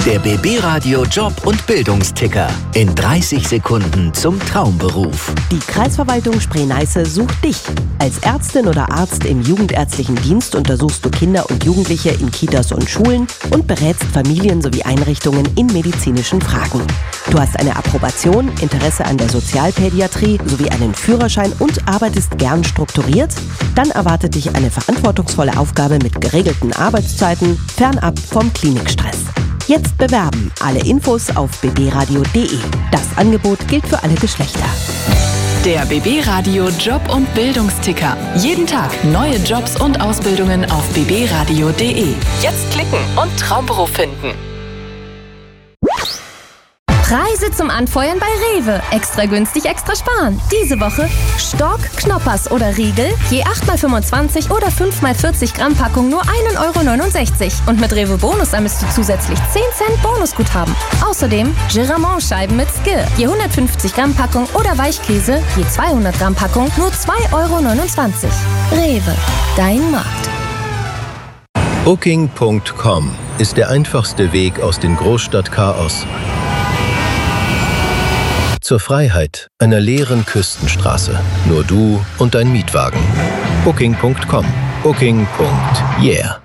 Der BB Radio Job und Bildungsticker. In 30 Sekunden zum Traumberuf. Die Kreisverwaltung Spree-Neiße sucht dich. Als Ärztin oder Arzt im jugendärztlichen Dienst untersuchst du Kinder und Jugendliche in Kitas und Schulen und berätst Familien sowie Einrichtungen in medizinischen Fragen. Du hast eine Approbation, Interesse an der Sozialpädiatrie sowie einen Führerschein und arbeitest gern strukturiert? Dann erwartet dich eine verantwortungsvolle Aufgabe mit geregelten Arbeitszeiten, fernab vom Klinikstress. Jetzt bewerben. Alle Infos auf bbradio.de. Das Angebot gilt für alle Geschlechter. Der BB Radio Job und Bildungsticker. Jeden Tag neue Jobs und Ausbildungen auf bbradio.de. Jetzt klicken und Traumberuf finden. Preise zum Anfeuern bei Rewe. Extra günstig, extra sparen. Diese Woche Stork, Knoppers oder Riegel, je 8x25 oder 5x40 Gramm Packung nur 1,69 €. Und mit Rewe Bonus ermisst du zusätzlich 10 Cent Bonusguthaben. Außerdem Giramont-Scheiben mit Skir, je 150 Gramm Packung oder Weichkäse, je 200 Gramm Packung nur 2,29 €. Rewe, dein Markt. Booking.com ist der einfachste Weg aus dem Großstadtchaos zur Freiheit einer leeren Küstenstraße. Nur du und dein Mietwagen. Booking.com. Booking.yeah.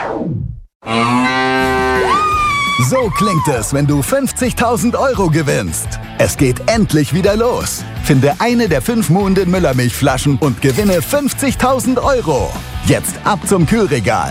So klingt es, wenn du 50.000 € gewinnst. Es geht endlich wieder los. Finde eine der 5 Muhnden Müllermilchflaschen und gewinne 50.000 €. Jetzt ab zum Kühlregal.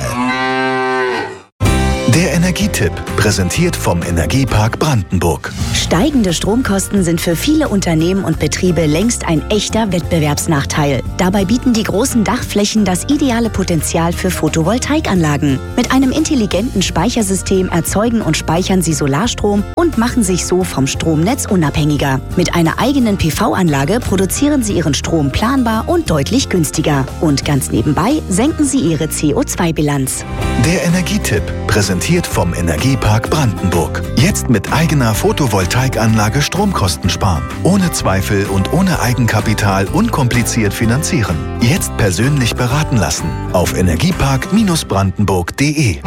Der Energietipp, präsentiert vom Energiepark Brandenburg. Steigende Stromkosten sind für viele Unternehmen und Betriebe längst ein echter Wettbewerbsnachteil. Dabei bieten die großen Dachflächen das ideale Potenzial für Photovoltaikanlagen. Mit einem intelligenten Speichersystem erzeugen und speichern sie Solarstrom und machen sich so vom Stromnetz unabhängiger. Mit einer eigenen PV-Anlage produzieren sie ihren Strom planbar und deutlich günstiger. Und ganz nebenbei senken sie ihre CO2-Bilanz. Der Energietipp, präsentiert vom Energiepark Brandenburg. Jetzt mit eigener Photovoltaikanlage Stromkosten sparen. Ohne Zweifel und ohne Eigenkapital unkompliziert finanzieren. Jetzt persönlich beraten lassen. Auf energiepark-brandenburg.de.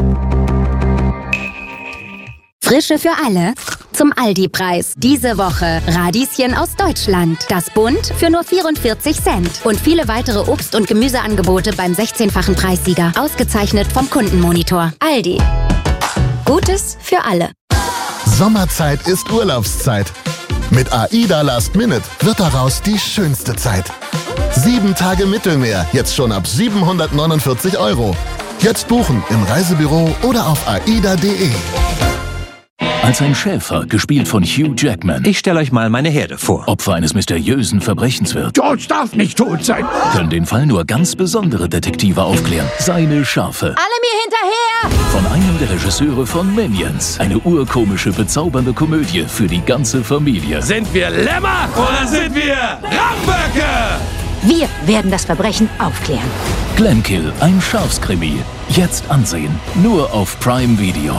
Frische für alle zum Aldi-Preis. Diese Woche Radieschen aus Deutschland. Das Bund für nur 44 Cent. Und viele weitere Obst- und Gemüseangebote beim 16-fachen Preissieger. Ausgezeichnet vom Kundenmonitor. Aldi. Gutes für alle. Sommerzeit ist Urlaubszeit. Mit AIDA Last Minute wird daraus die schönste Zeit. 7 Tage Mittelmeer, jetzt schon ab 749 €. Jetzt buchen im Reisebüro oder auf aida.de. Als ein Schäfer, gespielt von Hugh Jackman. Ich stelle euch mal meine Herde vor. Opfer eines mysteriösen Verbrechens wird. George darf nicht tot sein. Können den Fall nur ganz besondere Detektive aufklären. Seine Schafe. Alle mir hinterher! Von einem der Regisseure von Minions. Eine urkomische, bezaubernde Komödie für die ganze Familie. Sind wir Lämmer oder sind wir Ramböcke? Wir werden das Verbrechen aufklären. Glenkill, ein Schafskrimi. Jetzt ansehen. Nur auf Prime Video.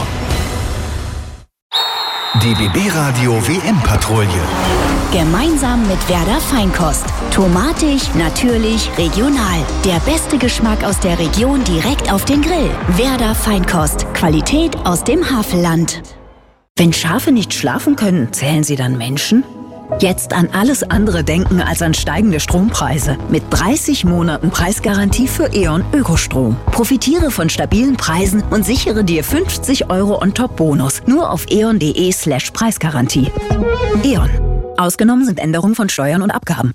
Die BB Radio WM-Patrouille. Gemeinsam mit Werder Feinkost. Tomatig, natürlich, regional. Der beste Geschmack aus der Region direkt auf den Grill. Werder Feinkost. Qualität aus dem Havelland. Wenn Schafe nicht schlafen können, zählen sie dann Menschen? Jetzt an alles andere denken als an steigende Strompreise. Mit 30 Monaten Preisgarantie für E.ON Ökostrom. Profitiere von stabilen Preisen und sichere dir 50 € on-top-Bonus. Nur auf eon.de/Preisgarantie. E.ON. Ausgenommen sind Änderungen von Steuern und Abgaben.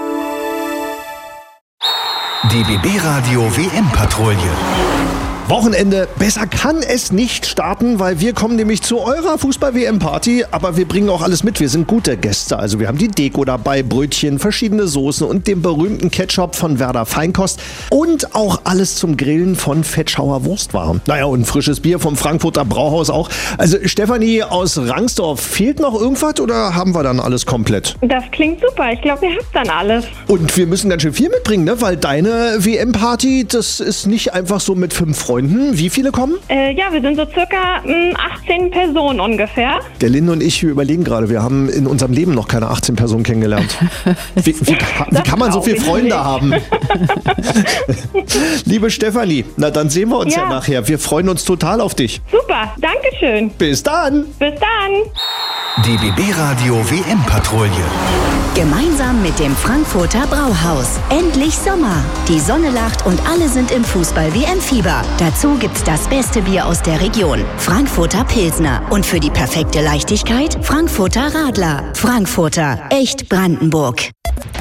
Die BB Radio WM-Patrouille. Wochenende, besser kann es nicht starten, weil wir kommen nämlich zu eurer Fußball-WM-Party, aber wir bringen auch alles mit, wir sind gute Gäste, also wir haben die Deko dabei, Brötchen, verschiedene Soßen und den berühmten Ketchup von Werder Feinkost und auch alles zum Grillen von Fetschauer Wurstwaren. Naja, und frisches Bier vom Frankfurter Brauhaus auch. Also Stefanie aus Rangsdorf, fehlt noch irgendwas oder haben wir dann alles komplett? Das klingt super, ich glaube, ihr habt dann alles. Und wir müssen ganz schön viel mitbringen, ne? Weil deine WM-Party, das ist nicht einfach so mit 5 Freunden, Freunden. Wie viele kommen? Ja, wir sind so circa 18 Personen ungefähr. Der Lynn und ich, wir überlegen gerade, wir haben in unserem Leben noch keine 18 Personen kennengelernt. Wie kann man so viele Freunde haben? Liebe Stefanie, na dann sehen wir uns ja nachher. Wir freuen uns total auf dich. Super, danke schön. Bis dann. Bis dann. Die BB Radio WM-Patrouille. Gemeinsam mit dem Frankfurter Brauhaus. Endlich Sommer. Die Sonne lacht und alle sind im Fußball-WM-Fieber. Dazu gibt's das beste Bier aus der Region. Frankfurter Pilsner. Und für die perfekte Leichtigkeit Frankfurter Radler. Frankfurter. Echt Brandenburg.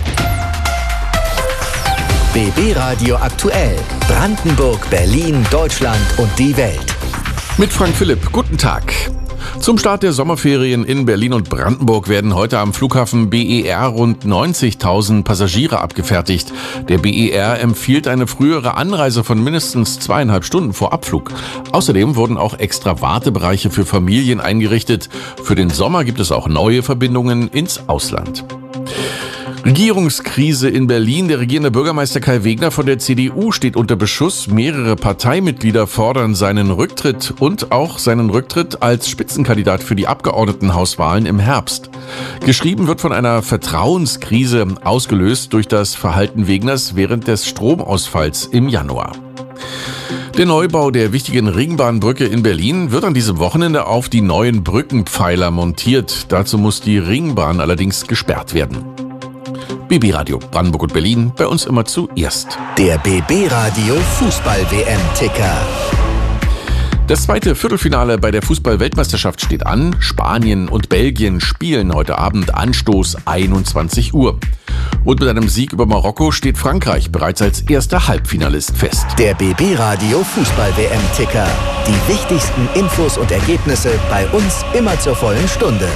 BB Radio aktuell. Brandenburg, Berlin, Deutschland und die Welt. Mit Frank Philipp. Guten Tag. Zum Start der Sommerferien in Berlin und Brandenburg werden heute am Flughafen BER rund 90.000 Passagiere abgefertigt. Der BER empfiehlt eine frühere Anreise von mindestens 2,5 Stunden vor Abflug. Außerdem wurden auch extra Wartebereiche für Familien eingerichtet. Für den Sommer gibt es auch neue Verbindungen ins Ausland. Regierungskrise in Berlin. Der regierende Bürgermeister Kai Wegner von der CDU steht unter Beschuss. Mehrere Parteimitglieder fordern seinen Rücktritt und auch seinen Rücktritt als Spitzenkandidat für die Abgeordnetenhauswahlen im Herbst. Geschrieben wird von einer Vertrauenskrise, ausgelöst durch das Verhalten Wegners während des Stromausfalls im Januar. Der Neubau der wichtigen Ringbahnbrücke in Berlin wird an diesem Wochenende auf die neuen Brückenpfeiler montiert. Dazu muss die Ringbahn allerdings gesperrt werden. BB Radio Brandenburg und Berlin, bei uns immer zuerst. Der BB Radio Fußball-WM-Ticker. Das zweite Viertelfinale bei der Fußball-Weltmeisterschaft steht an. Spanien und Belgien spielen heute Abend, Anstoß 21 Uhr. Und mit einem Sieg über Marokko steht Frankreich bereits als erster Halbfinalist fest. Der BB Radio Fußball-WM-Ticker. Die wichtigsten Infos und Ergebnisse bei uns immer zur vollen Stunde.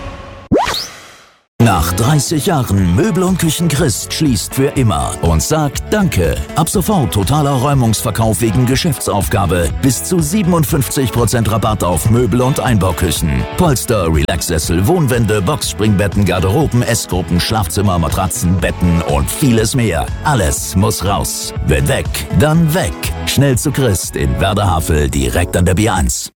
Nach 30 Jahren Möbel und Küchen Christ schließt für immer und sagt Danke. Ab sofort totaler Räumungsverkauf wegen Geschäftsaufgabe. Bis zu 57% Rabatt auf Möbel und Einbauküchen. Polster, Relaxsessel, Wohnwände, Boxspringbetten, Garderoben, Essgruppen, Schlafzimmer, Matratzen, Betten und vieles mehr. Alles muss raus. Wenn weg, dann weg. Schnell zu Christ in Werder-Havel, direkt an der B1.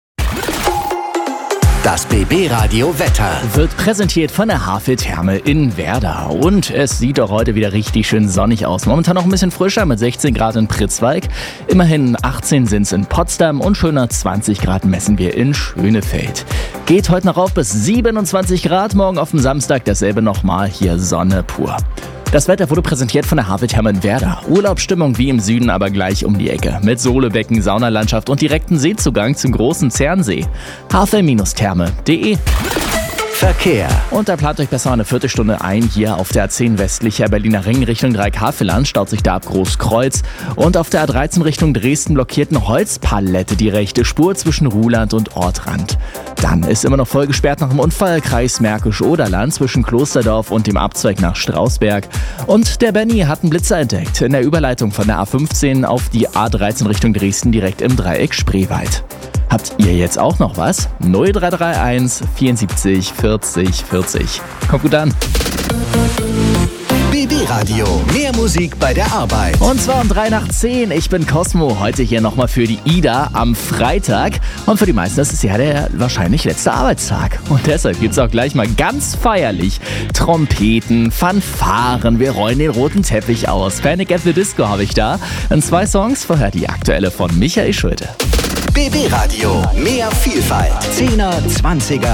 Das BB Radio Wetter wird präsentiert von der Havel-Therme in Werder. Und es sieht doch heute wieder richtig schön sonnig aus. Momentan noch ein bisschen frischer mit 16 Grad in Pritzwalk. Immerhin 18 sind es in Potsdam und schöner 20 Grad messen wir in Schönefeld. Geht heute noch auf bis 27 Grad. Morgen auf dem Samstag dasselbe nochmal. Hier Sonne pur. Das Wetter wurde präsentiert von der Havel-Therme in Werder. Urlaubsstimmung wie im Süden, aber gleich um die Ecke. Mit Solebecken, Saunalandschaft und direkten Seezugang zum großen Zernsee. havel-therme.de. Verkehr. Und da plant euch besser eine Viertelstunde ein. Hier auf der A10 westlicher Berliner Ring Richtung Dreieck-Havelland staut sich da ab Großkreuz. Und auf der A13 Richtung Dresden blockiert eine Holzpalette die rechte Spur zwischen Ruhland und Ortrand. Dann ist immer noch voll gesperrt nach dem Unfall Kreis Märkisch-Oderland zwischen Klosterdorf und dem Abzweig nach Strausberg. Und der Benny hat einen Blitzer entdeckt in der Überleitung von der A15 auf die A13 Richtung Dresden direkt im Dreieck Spreewald. Habt ihr jetzt auch noch was? 0331 74 40 40. Kommt gut an. BB Radio. Mehr Musik bei der Arbeit. Und zwar um 9:03. Ich bin Cosmo. Heute hier nochmal für die Ida am Freitag. Und für die meisten, das ist ja der wahrscheinlich letzte Arbeitstag. Und deshalb gibt's auch gleich mal ganz feierlich Trompeten, Fanfaren. Wir rollen den roten Teppich aus. Panic at the Disco habe ich da. Und 2 Songs, vorher die aktuelle von Michael Schulte. BB Radio. Mehr Vielfalt. 10er, 20er.